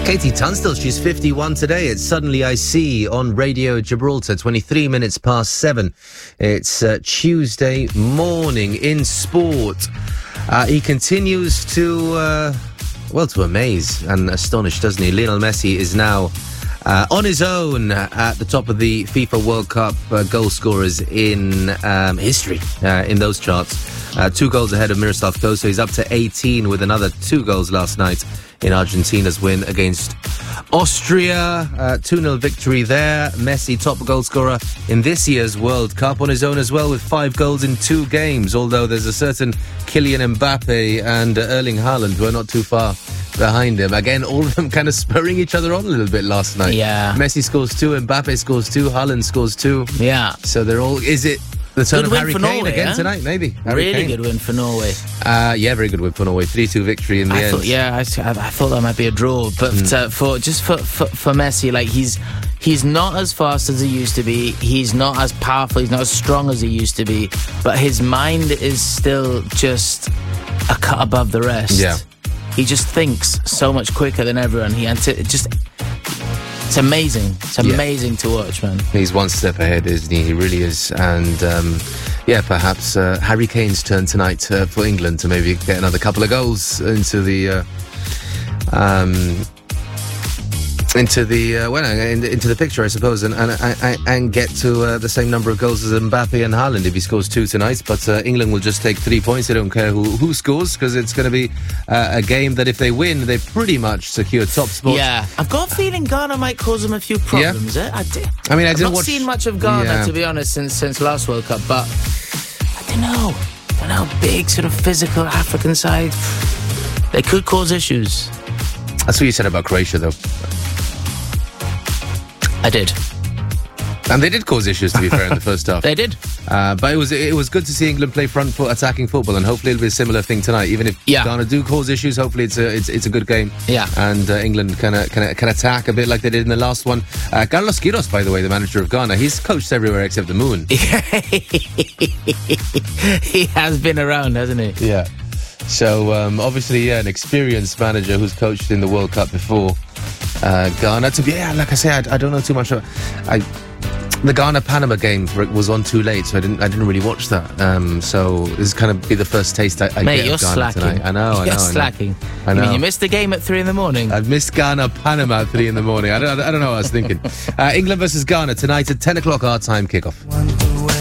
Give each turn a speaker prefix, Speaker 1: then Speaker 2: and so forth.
Speaker 1: Katie Tunstall, she's 51 today. It's Suddenly I See on Radio Gibraltar, 23 minutes past 7. It's Tuesday morning in sport. He continues to amaze and astonish, doesn't he? Lionel Messi is now on his own at the top of the FIFA World Cup goal scorers in history in those charts. 2 goals ahead of Miroslav Klose. He's up to 18 with another 2 goals last night in Argentina's win against Austria. 2-0 victory there. Messi, top goal scorer in this year's World Cup, on his own as well with 5 goals in 2 games, although there's a certain Kylian Mbappe and Erling Haaland who are not too far behind him. Again, all of them kind of spurring each other on a little bit last night.
Speaker 2: Yeah.
Speaker 1: Messi scores 2, Mbappe scores 2, Haaland scores 2.
Speaker 2: Yeah.
Speaker 1: So they're all... Is it the turn of Harry Kane
Speaker 2: Norway,
Speaker 1: again tonight? Maybe.
Speaker 2: Really good win for Norway.
Speaker 1: Yeah, very good win for Norway. 3-2 victory in the end.
Speaker 2: I thought that might be a draw, but for Messi, like he's not as fast as he used to be. He's not as powerful. He's not as strong as he used to be. But his mind is still just a cut above the rest.
Speaker 1: Yeah,
Speaker 2: he just thinks so much quicker than everyone. It's amazing. It's amazing to watch, man.
Speaker 1: He's one step ahead, isn't he? He really is. And, perhaps Harry Kane's turn tonight for England to maybe get another couple of goals into the picture, I suppose, and get to the same number of goals as Mbappe and Haaland if he scores 2 tonight. But England will just take 3 points. They don't care who scores, because it's going to be a game that if they win, they pretty much secure top spot.
Speaker 2: Yeah, I've got a feeling Ghana might cause them a few problems.
Speaker 1: Yeah.
Speaker 2: I've not seen much of Ghana, to be honest, since last World Cup, but I don't know. Big sort of physical African side. They could cause issues.
Speaker 1: That's what you said about Croatia, though.
Speaker 2: I did.
Speaker 1: And they did cause issues, to be fair, in the first half.
Speaker 2: They did.
Speaker 1: But it was good to see England play front foot attacking football, and hopefully it'll be a similar thing tonight. Even if Ghana do cause issues, hopefully it's a good game.
Speaker 2: Yeah.
Speaker 1: And England can attack a bit like they did in the last one. Carlos Queiroz, by the way, the manager of Ghana, he's coached everywhere except the moon.
Speaker 2: He has been around, hasn't he?
Speaker 1: Yeah. So obviously, an experienced manager who's coached in the World Cup before. Ghana, like I say, I don't know too much. The Ghana-Panama game was on too late, so I didn't really watch that. So this is kind of be the first taste I
Speaker 2: Mate,
Speaker 1: get
Speaker 2: you're
Speaker 1: of Ghana
Speaker 2: slacking.
Speaker 1: tonight. I know.
Speaker 2: You're slacking.
Speaker 1: I know.
Speaker 2: You mean you missed the game at 3 a.m?
Speaker 1: I've missed Ghana-Panama at 3 a.m. I don't know what I was thinking. England versus Ghana tonight at 10 o'clock our time kickoff.